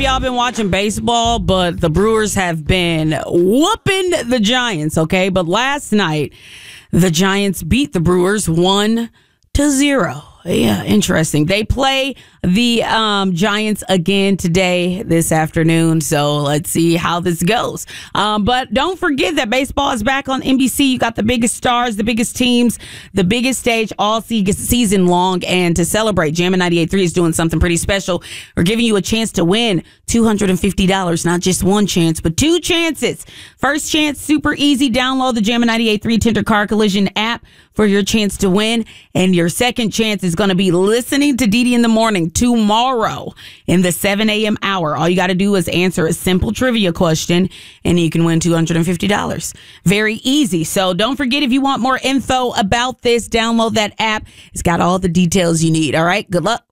Y'all been watching baseball, but the Brewers have been whooping the Giants, okay? But last night, the Giants beat the Brewers 1-0. Yeah, interesting. They play the Giants again today, this afternoon. So let's see how this goes. But don't forget that baseball is back on NBC. You got the biggest stars, the biggest teams, the biggest stage all season long. And to celebrate, Jammin' 98.3 is doing something pretty special. We're giving you a chance to win $250. Not just one chance, but two chances. First chance, super easy. Download the Jammin' 98.3 Tender Car Collision app for your chance to win. And your second chance is going to be listening to Didi in the Morning tomorrow in the 7 a.m. hour. All you got to do is answer a simple trivia question and you can win $250. Very easy. So don't forget, if you want more info about this, download that app. It's got all the details you need. All right. Good luck.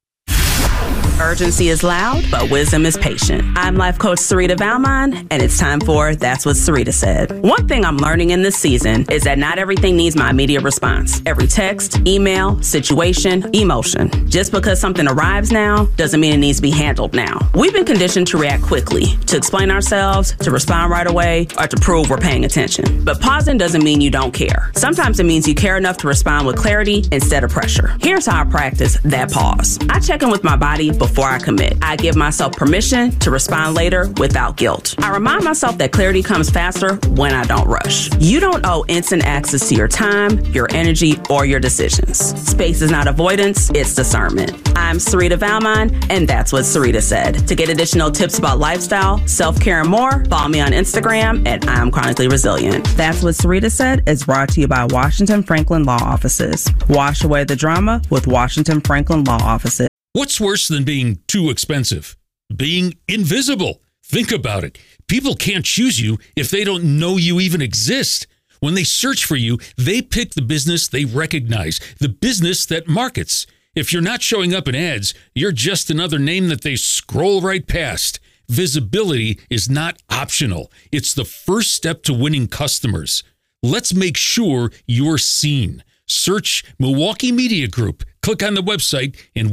Urgency is loud, but wisdom is patient. I'm life coach Sarita Valmon, and it's time for That's What Sarita Said. One thing I'm learning in this season is that not everything needs my immediate response. Every text, email, situation, emotion. Just because something arrives now doesn't mean it needs to be handled now. We've been conditioned to react quickly, to explain ourselves, to respond right away, or to prove we're paying attention. But pausing doesn't mean you don't care. Sometimes it means you care enough to respond with clarity instead of pressure. Here's how I practice that pause. I check in with my body before I commit. I give myself permission to respond later without guilt. I remind myself that clarity comes faster when I don't rush. You don't owe instant access to your time, your energy, or your decisions. Space is not avoidance, it's discernment. I'm Sarita Valmon, and that's what Sarita said. To get additional tips about lifestyle, self-care, and more, follow me on Instagram at I'm Chronically Resilient. That's What Sarita Said is brought to you by Washington Franklin Law Offices. Wash away the drama with Washington Franklin Law Offices. What's worse than being too expensive? Being invisible. Think about it. People can't choose you if they don't know you even exist. When they search for you, they pick the business they recognize, the business that markets. If you're not showing up in ads, you're just another name that they scroll right past. Visibility is not optional. It's the first step to winning customers. Let's make sure you're seen. Search Milwaukee Media Group. Click on the website and